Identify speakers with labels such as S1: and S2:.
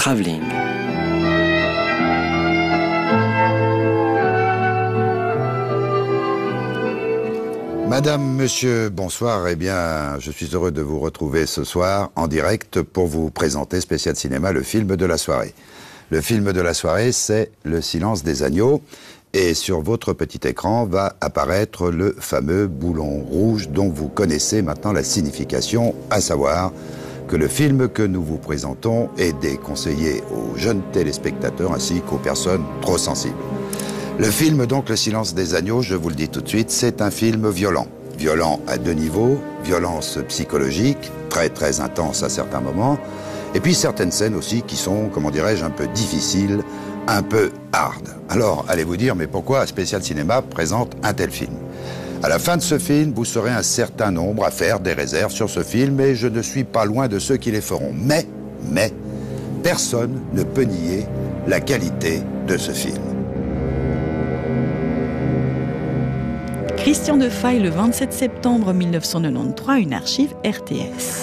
S1: Travelling.
S2: Madame, monsieur, bonsoir. Eh bien, je suis heureux de vous retrouver ce soir en direct pour vous présenter Spécial Cinéma, le film de la soirée. Le film de la soirée, c'est Le Silence des agneaux. Et sur votre petit écran va apparaître le fameux boulon rouge dont vous connaissez maintenant la signification, à savoir que le film que nous vous présentons est déconseillé aux jeunes téléspectateurs ainsi qu'aux personnes trop sensibles. Le film, donc, Le Silence des agneaux, je vous le dis tout de suite, c'est un film violent. Violent à deux niveaux, violence psychologique, très intense à certains moments, et puis certaines scènes aussi qui sont, comment dirais-je, un peu difficiles, un peu hard. Alors, allez vous dire, mais pourquoi Spécial Cinéma présente un tel film ? À la fin de ce film, vous serez un certain nombre à faire des réserves sur ce film, et je ne suis pas loin de ceux qui les feront. Mais, personne ne peut nier la qualité de ce film.
S3: Christian Defaille, le 27 septembre 1993, une archive RTS.